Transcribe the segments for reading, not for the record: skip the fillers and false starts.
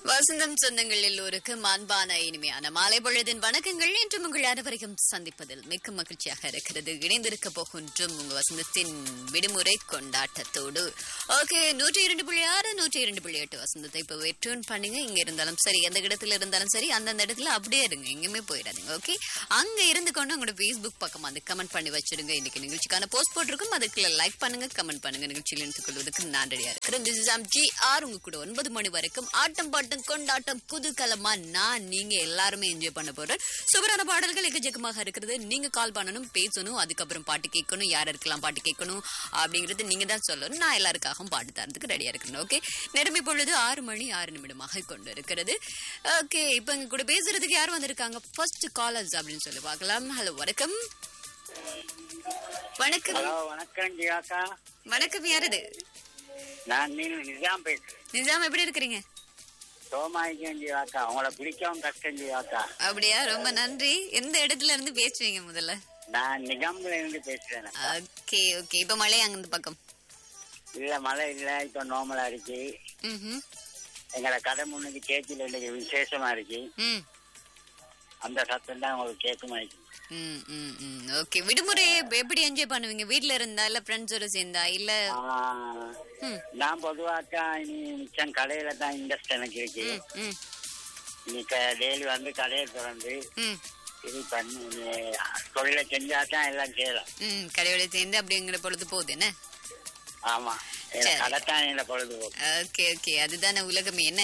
வசந்தம் சொந்தங்கள் எல்லோருக்கும் அன்பான இனிமையான மாலை பொழுதின் வணக்கங்கள். இன்று உங்கள் அனைவரையும் சந்திப்பதில் மிக்க மகிழ்ச்சியாக இருக்கிறது. இணைந்திருக்க போகின்றும் உங்க வசந்தத்தின் விடுமுறை கொண்டாட்டத்தோடு. ஓகே, 102.6 102.8 வசந்தத்தை இப்போ டியூன் பண்ணுங்க. இங்க இருந்தாலும் சரி, எந்த இடத்துல இருந்தாலும் சரி, அந்தந்த இடத்துல அப்படியே இருங்க, எங்குமே போயிடாதீங்க. ஓகே, அங்க இருந்து கொண்டு உங்களோட Facebook பக்கம் வந்து கமெண்ட் பண்ணி வச்சிருங்க. இன்னைக்கு நிகழ்ச்சிக்கான போஸ்ட் போட்டிருக்கும், அதுக்குள்ள லைக் பண்ணுங்க, கமெண்ட் பண்ணுங்க. நிகழ்ச்சியில் இணைத்துக் கொள்வதற்கு நான் ரெடியா இருக்கிறேன். This is GR. உங்க கூட 9 மணி வரைக்கும் ஆட்டம் பாட்டம் கொண்டாட்டம் குதூகலமா நான் நீங்க எல்லாருமே என்ஜாய் பண்ண போறோம். சூப்பரான பாடல்கள் எக்கச்சக்கமாக இருக்கிறது. நீங்க கால் பண்ணணும், பேசணும், அதுக்கப்புறம் பாட்டு கேட்கணும். யார் இருக்கலாம் பாட்டு கேட்கணும் அப்படிங்கறது நீங்க தான் சொல்லணும். நான் எல்லாருக்காகவும் பாட்டு தரதுக்கு ரெடியா இருக்கிறேன். ஓகே, நேரம் இப்பொழுது 6 மணி 6 நிமிடமாக கொண்டு இருக்கிறது. ஓகே, இப்ப எங்க கூட பேசுறதுக்கு யார் வந்திருக்காங்க? ஃபர்ஸ்ட் காலர்ஸ் அப்படின்னு சொல்லி பார்க்கலாம். ஹலோ, வணக்கம். வணக்கம். ஹலோ, வணக்கம் ஜியாக்கா. வணக்கம், யாரது? நான் நிஜாம் பேசுறேன். நிஜாம், எப்படி இருக்கிறீங்க? சோமாயிக்கம் ஜியாக்கா. உங்களை பிடிக்கவும் கஷ்டம் ஜியாக்கா. அப்படியா, ரொம்ப நன்றி. எந்த இடத்துல இருந்து பேசுவீங்க முதல்ல? நான் நிஜாம்ல இருந்து பேசுறேன். Okay okay. இப்ப மழை அங்க பக்கம்? இல்ல, மழை இல்ல, இப்ப நார்மலா இருக்கு. எங்களை கடை முன்னுக்கு கேச்சில இன்னைக்கு விசேஷமா இருக்கு. அந்த சத்தம் தான் உங்களுக்கு கேட்குமா? ஓகே, விடுமுறை எப்படி என்ஜாய் பண்ணுவீங்க? வீட்ல இருந்தா இல்ல ஃப்ரெண்ட்ஸோட சேர்ந்தா இல்ல? நான் பொதுவாக்கா இனி மிச்சம் கடையில தான் இன்ட்ரெஸ்ட் எனக்கு இருக்கு. இன்னைக்கு டெய்லி வந்து கடையை திறந்து இது பண்ணி தொழிலை செஞ்சாதான் எல்லாம் செய்யலாம். கடையோட சேர்ந்து அப்படிங்கிற பொழுது போகுது என்ன? ஆமா, கடை தான் என்ன பொழுது போகுது. ஓகே ஓகே, அதுதானே உலகமே என்ன?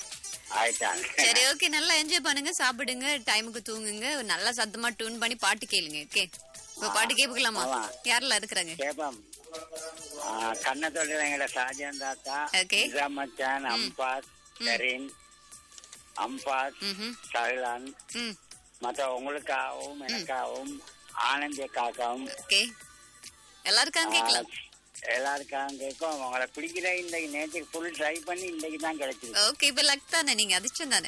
சரி, ஓகே, நல்லா என்ஜாய் பண்ணுங்க, சாப்பிடுங்க, டைமுக்கு தூங்குங்க, நல்லா சத்தமா டியூன் பண்ணி பாட்டு கேளுங்க. ஓகே, இப்ப பாட்டு கேட்கலாமா? யாரெல்லாம் இருக்கிறாங்க? கேப்பம். கண்ணத்தோட எங்கட ஷாஜான் தாத்தா, நிஜாமச்சான், அம்பாஸ், கரீம், அம்பாஸ், சஹலான், மற்ற உங்களுக்காகவும் எனக்காகவும் ஆனந்தியக்காகவும் எல்லாருக்காகவும் கேட்கலாம். எல்லாருக்காகவும் கேட்கும். உங்களை பிடிக்கிற இந்த நேற்றுக்கு ஃபுல் ட்ரை பண்ணி இன்னைக்கு தான் கிடைச்சிருக்கு. ஓகே, இப்ப லக் தானே, நீங்க அதிர்ஷ்டம் தானே?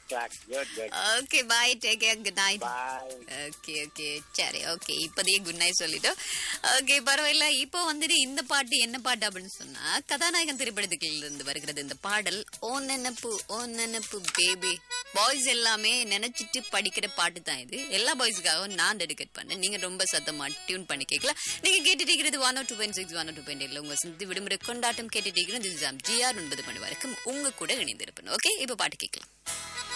Okay, by, take care, good night. Okay okay, சரி, ஓகே, இப்போதையே குட் நைட் சொல்லிட்டோம். ஓகே, பரவாயில்ல. இப்போ வந்துட்டு இந்த பாட்டு என்ன பாட்டு அப்படின்னு சொன்னா, கதாநாயகன் திரைப்படத்துக்குள்ள இருந்து வருகிறது இந்த பாடல். ஓ நெனப்பு பேபி. பாய்ஸ் எல்லாமே நினைச்சிட்டு படிக்கிற பாட்டு தான் இது. எல்லா பாய்ஸுக்காகவும் நான் டெடிகேட் பண்ணேன். நீங்க ரொம்ப சத்தமா டியூன் பண்ணி கேட்கலாம். நீங்க கேட்டுட்டு இருக்கிறது 102.6 102.8 உங்க சிந்தி விடுமுறை கொண்டாட்டம் கேட்டுட்டு இருக்கிறது. GR 9 மணி வரைக்கும் உங்க கூட இணைந்திருப்பேன். ஓகே, இப்ப பாட்டு கேட்கலாம்.